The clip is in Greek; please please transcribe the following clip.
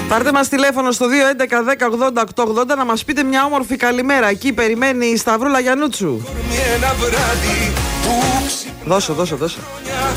Πάρτε μας τηλέφωνο στο 211-10-80-880 να μας πείτε μια όμορφη καλημέρα. Εκεί περιμένει η Σταυρούλα Γιαννούτσου. Δώσω.